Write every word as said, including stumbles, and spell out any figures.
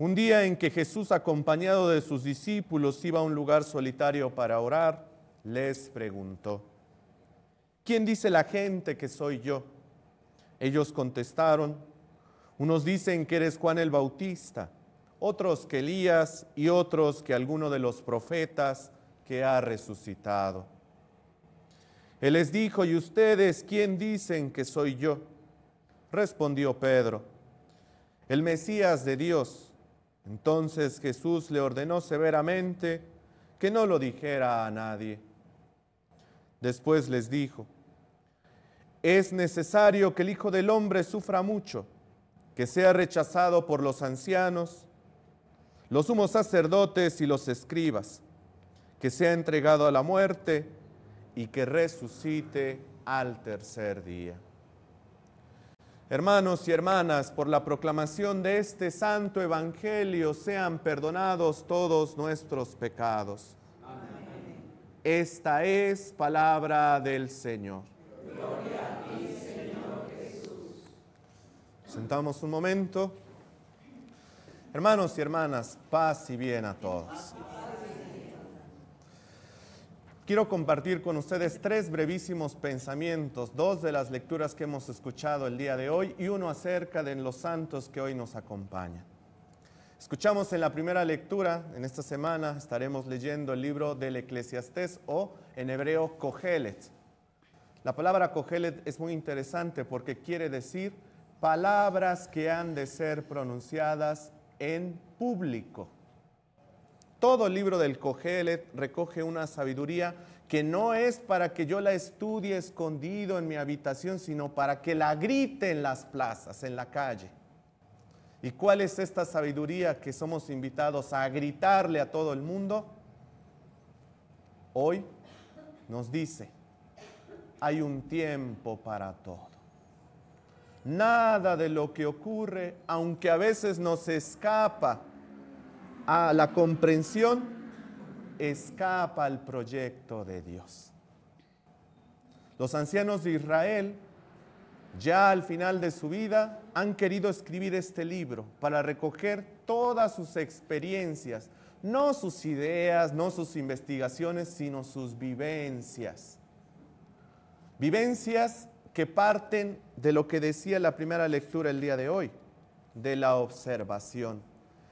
Un día en que Jesús, acompañado de sus discípulos, iba a un lugar solitario para orar, les preguntó: ¿quién dice la gente que soy yo? Ellos contestaron: unos dicen que eres Juan el Bautista, otros que Elías y otros que alguno de los profetas que ha resucitado. Él les dijo: ¿y ustedes quién dicen que soy yo? Respondió Pedro: el Mesías de Dios. Entonces Jesús le ordenó severamente que no lo dijera a nadie. Después les dijo: es necesario que el Hijo del Hombre sufra mucho, que sea rechazado por los ancianos, los sumos sacerdotes y los escribas, que sea entregado a la muerte y que resucite al tercer día. Hermanos y hermanas, por la proclamación de este santo evangelio sean perdonados todos nuestros pecados. Amén. Esta es palabra del Señor. Gloria a ti, Señor Jesús. Sentamos un momento. Hermanos y hermanas, paz y bien a todos. Quiero compartir con ustedes tres brevísimos pensamientos, dos de las lecturas que hemos escuchado el día de hoy y uno acerca de los santos que hoy nos acompañan. Escuchamos en la primera lectura, en esta semana estaremos leyendo el libro del Eclesiastés o en hebreo Kohelet. La palabra Kohelet es muy interesante porque quiere decir palabras que han de ser pronunciadas en público. Todo el libro del Kohelet recoge una sabiduría que no es para que yo la estudie escondido en mi habitación, sino para que la grite en las plazas, en la calle. ¿Y cuál es esta sabiduría que somos invitados a gritarle a todo el mundo? Hoy nos dice: hay un tiempo para todo. Nada de lo que ocurre, aunque a veces nos escapa a la comprensión, escapa al proyecto de Dios. Los ancianos de Israel, ya al final de su vida, han querido escribir este libro para recoger todas sus experiencias, no sus ideas, no sus investigaciones, sino sus vivencias. Vivencias que parten de lo que decía la primera lectura el día de hoy, de la observación.